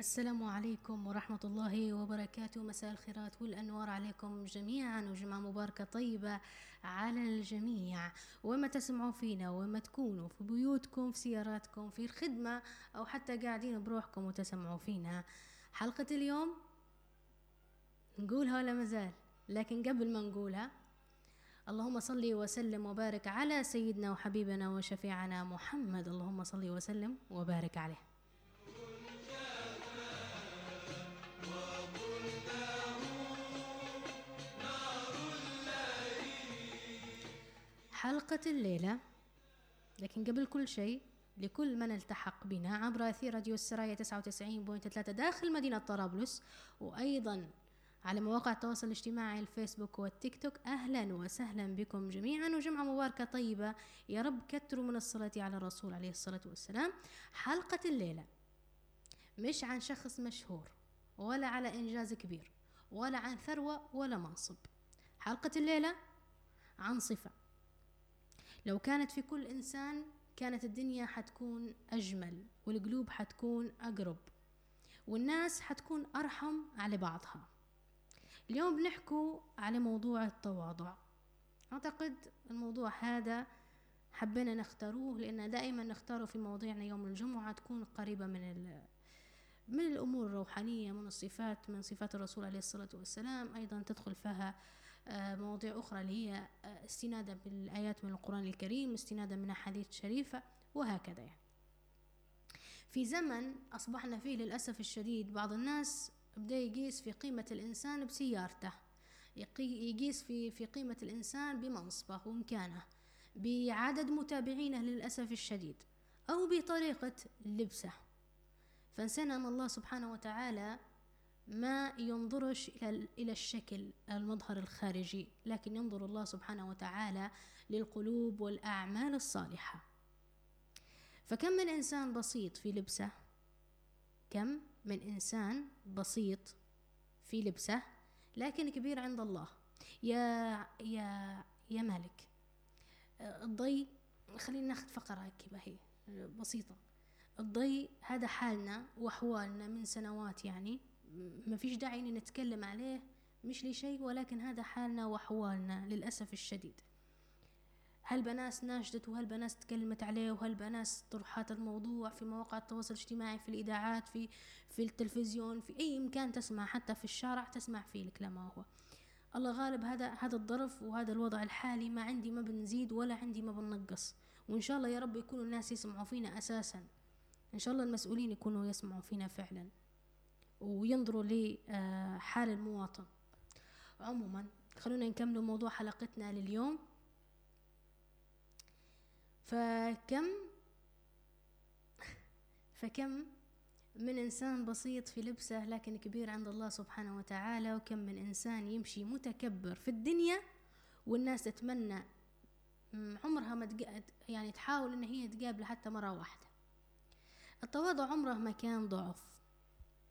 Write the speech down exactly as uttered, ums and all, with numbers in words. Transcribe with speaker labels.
Speaker 1: السلام عليكم ورحمة الله وبركاته. مساء الخيرات والأنوار عليكم جميعا، وجمعة مباركة طيبة على الجميع. وما تسمعوا فينا وما تكونوا في بيوتكم، في سياراتكم، في الخدمة، أو حتى قاعدين بروحكم وتسمعوا فينا. حلقة اليوم نقولها ولا مازال؟ لكن قبل ما نقولها، اللهم صل وسلم وبارك على سيدنا وحبيبنا وشفيعنا محمد. اللهم صل وسلم وبارك عليه. حلقة الليلة، لكن قبل كل شيء لكل من التحق بنا عبر أثير راديو السرايا تسعة وتسعين فاصلة ثلاثة داخل مدينة طرابلس، وأيضا على مواقع التواصل الاجتماعي الفيسبوك والتيك توك، أهلا وسهلا بكم جميعا، وجمعة مباركة طيبة. يا رب كتروا من الصلاة على الرسول عليه الصلاة والسلام. حلقة الليلة مش عن شخص مشهور، ولا على إنجاز كبير، ولا عن ثروة ولا منصب. حلقة الليلة عن صفة لو كانت في كل إنسان كانت الدنيا حتكون أجمل، والقلوب حتكون أقرب، والناس حتكون أرحم على بعضها. اليوم بنحكوا على موضوع التواضع. أعتقد الموضوع هذا حبينا نختاروه لأن دائما نختاره في مواضيعنا يوم الجمعة، تكون قريبة من من الأمور الروحانية، من الصفات، من صفات الرسول عليه الصلاة والسلام. أيضا تدخل فيها مواضيع أخرى اللي هي استنادا بالآيات من القرآن الكريم، استنادا من أحاديث شريفة، وهكذا. يعني في زمن أصبحنا فيه للأسف الشديد بعض الناس بدأ يقيس في قيمة الإنسان بسيارته، يقيس في في قيمة الإنسان بمنصبه ومكانه، بعدد متابعينه للأسف الشديد، أو بطريقة لبسه. فنسينا أن الله سبحانه وتعالى ما ينظرش إلى الشكل المظهر الخارجي، لكن ينظر الله سبحانه وتعالى للقلوب والأعمال الصالحة. فكم من إنسان بسيط في لبسه، كم من إنسان بسيط في لبسه لكن كبير عند الله. يا يا يا مالك الضي، خلينا ناخذ فقرة كذا هي بسيطة. الضي هذا حالنا وأحوالنا من سنوات، يعني ما فيش داعي ان نتكلم عليه، مش لشيء، ولكن هذا حالنا وأحوالنا للأسف الشديد. هالبناس ناشدت، وهالبناس تكلمت عليه، وهالبناس طرحات الموضوع في مواقع التواصل الاجتماعي، في الإذاعات، في في التلفزيون، في أي مكان تسمع، حتى في الشارع تسمع فيه الكلام. هو الله غالب، هذا هذا الظرف وهذا الوضع الحالي، ما عندي ما بنزيد ولا عندي ما بنقص. وإن شاء الله يا رب يكونوا الناس يسمعوا فينا أساسا، إن شاء الله المسؤولين يكونوا يسمعوا فينا فعلا وينظروا لحال المواطن. عموما خلونا نكمل موضوع حلقتنا لليوم. فكم فكم من إنسان بسيط في لبسه لكن كبير عند الله سبحانه وتعالى، وكم من إنسان يمشي متكبر في الدنيا والناس تتمنى عمرها ما يعني تحاول إن هي تقابله حتى مرة واحدة. التواضع عمره ما كان ضعف،